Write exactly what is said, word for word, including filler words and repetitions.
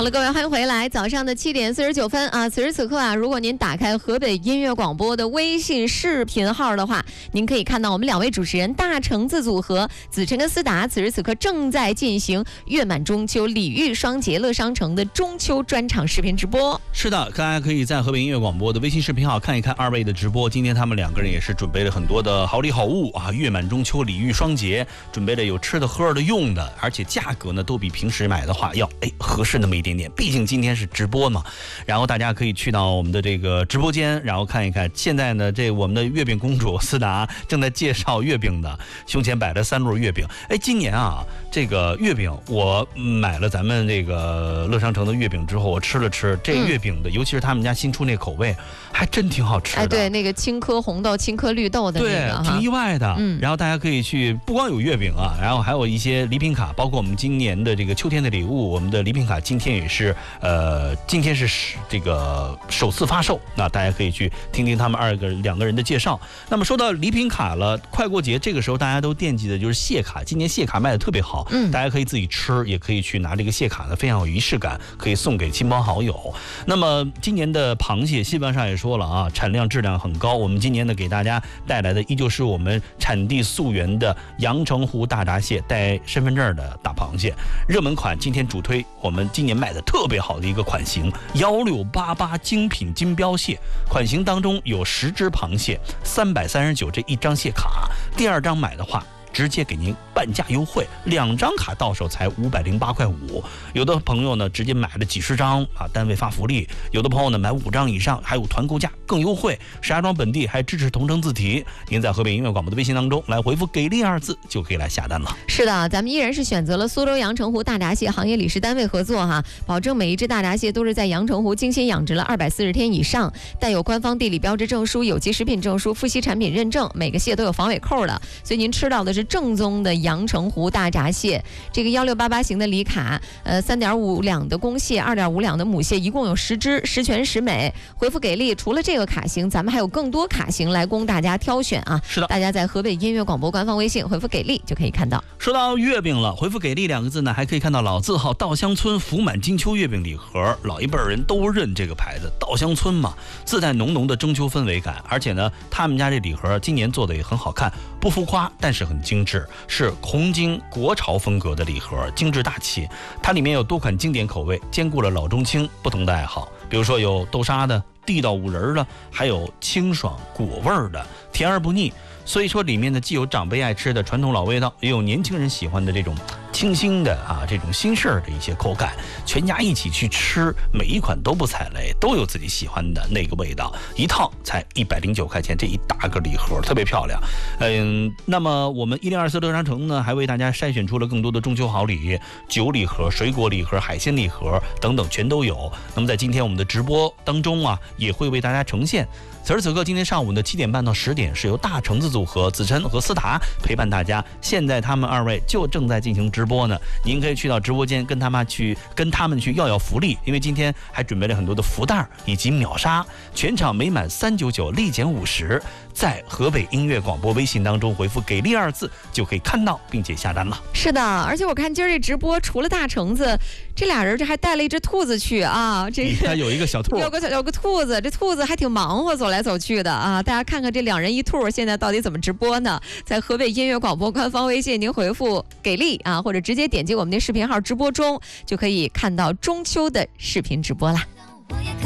了，各位欢迎回来。早上的七点四十九分啊，此时此刻啊，如果您打开河北音乐广播的微信视频号的话，您可以看到我们两位主持人大橙子组合子琛跟思达，此时此刻正在进行月满中秋礼遇双节乐商城的中秋专场视频直播。 是的，大家可以在河北音乐广播的微信视频号看一看二位的直播。今天他们两个人也是准备了很多的好礼好物啊，月满中秋礼遇双节，准备了有吃的喝的用的，而且价格呢都比平时买的话要哎合适那么一点点，毕竟今天是直播嘛。然后大家可以去到我们的这个直播间，然后看一看。现在呢，这我们的月饼公主思达正在介绍月饼的，胸前摆了三摞月饼。哎，今年啊，这个月饼我买了咱们这个乐商城的月饼之后，我吃了吃这月饼的，嗯、尤其是他们家新出那口味，还真挺好吃的。 哎，对，那个青稞红豆、青稞绿豆的那个， 对，挺意外的。 嗯， 然后大家可以去，不光有月饼啊，然后还有一些礼品卡，包括我们今年的这个秋天的礼物，我们的礼品卡今天也是，呃，今天是这个首次发售，那大家可以去听听他们二个两个人的介绍。那么说到礼品卡了，快过节这个时候大家都惦记的就是蟹卡，今年蟹卡卖的特别好，嗯，大家可以自己吃，也可以去拿这个蟹卡呢，非常有仪式感，可以送给亲朋好友。那么今年的螃蟹，新闻上也说了啊，产量质量很高。我们今年呢给大家带来的依旧是我们产地溯源的阳澄湖大闸蟹，带身份证的大螃蟹，热门款。今天主推我们今年卖的特别好的一个款型幺六八八精品金标蟹，款型当中有十只螃蟹，三百三十九这一张蟹卡，第二张买的话直接给您半价优惠，两张卡到手才五百零八块五。有的朋友呢直接买了几十张啊，单位发福利；有的朋友呢买五张以上，还有团购价更优惠。石家庄本地还支持同城字体，您在河北音乐广播的微信当中来回复“给力”二字就可以来下单了。 是的，咱们依然是选择了苏州阳澄湖大闸蟹行业理事单位合作哈，保证每一只大闸蟹都是在阳澄湖精心养殖了二百四十天以上，带有官方地理标志证书、有机食品证书、富硒产品认证，每个蟹都有防伪扣的，所以您吃到的是正宗的阳澄湖大闸蟹。这个幺六八八型的礼卡，呃，三点五两的公蟹，二点五两的母蟹，一共有十只，十全十美。回复给力，除了这个卡型，咱们还有更多卡型来供大家挑选啊。 是的， 大家在河北音乐广播官方微信回复给力就可以看到。 说到月饼了，回复给力两个字呢，还可以看到老字号稻香村福满金秋月饼礼盒，老一辈人都认这个牌子，稻香村嘛，自带浓浓的中秋氛围感。而且呢，他们家这礼盒今年做的也很好看，不浮夸，但是很精致，是红金国潮风格的礼盒，精致大气。它里面有多款经典口味，兼顾了老中青不同的爱好，比如说有豆沙的、地道五仁的，还有清爽果味的，甜而不腻。所以说里面呢，既有长辈爱吃的传统老味道，也有年轻人喜欢的这种清新的啊，这种新式的一些口感，全家一起去吃，每一款都不踩雷，都有自己喜欢的那个味道，一套才一百零九块钱，这一大个礼盒特别漂亮。嗯，那么我们一零二四乐商城呢，还为大家筛选出了更多的中秋好礼，酒礼盒、水果礼盒、海鲜礼盒等等全都有。那么在今天我们的直播当中啊，也会为大家呈现。此时此刻，今天上午的七点半到十点，是由大橙子组合子琛和思达陪伴大家。现在他们二位就正在进行直播呢，您可以去到直播间跟他们去跟他们去要要福利，因为今天还准备了很多的福袋以及秒杀，全场每满三九九立减五十。在河北音乐广播微信当中回复“给力”二字就可以看到并且下单了。 是的，而且我看今儿这直播除了大橙子，这俩人这还带了一只兔子去啊，这个有一个小兔， 有个有个兔子，这兔子还挺忙活，走来走去的啊。大家看看这两人一兔现在到底怎么直播呢？在河北音乐广播官方微信，您回复“给力”啊，或者直接点击我们的视频号直播中，就可以看到中秋的视频直播啦。